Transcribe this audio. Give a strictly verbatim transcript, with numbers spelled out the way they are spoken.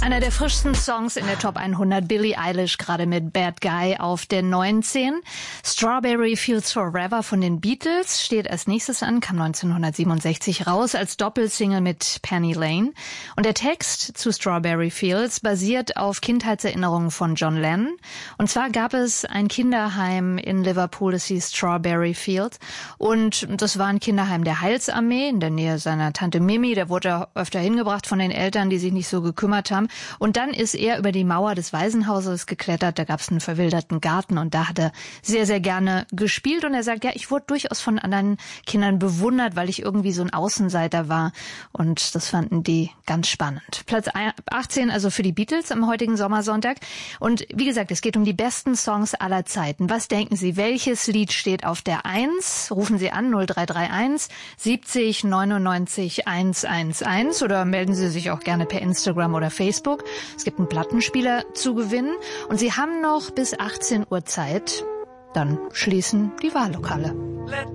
Einer der frischsten Songs in der Top hundert, Billie Eilish gerade mit Bad Guy auf der neunzehn. Strawberry Fields Forever von den Beatles steht als nächstes an, kam neunzehnhundertsiebenundsechzig raus als Doppelsingle mit Penny Lane. Und der Text zu Strawberry Fields basiert auf Kindheitserinnerungen von John Lennon. Und zwar gab es ein Kinderheim in Liverpool, das hieß Strawberry Fields. Und das war ein Kinderheim der Heilsarmee in der Nähe seiner Tante Mimi. Der wurde öfter hingebracht von den Eltern, die sich nicht so gekümmert haben. Und dann ist er über die Mauer des Waisenhauses geklettert, da gab es einen verwilderten Garten und da hat er sehr, sehr gerne gespielt. Und er sagt, ja, ich wurde durchaus von anderen Kindern bewundert, weil ich irgendwie so ein Außenseiter war. Und das fanden die ganz spannend. Platz achtzehn also für die Beatles am heutigen Sommersonntag. Und wie gesagt, es geht um die besten Songs aller Zeiten. Was denken Sie, welches Lied steht auf der eins? Rufen Sie an null drei drei eins siebzig neunundneunzig hundertelf oder melden Sie sich auch gerne per Instagram oder Facebook. Es gibt einen Plattenspieler zu gewinnen und Sie haben noch bis achtzehn Uhr Zeit. Dann schließen die Wahllokale.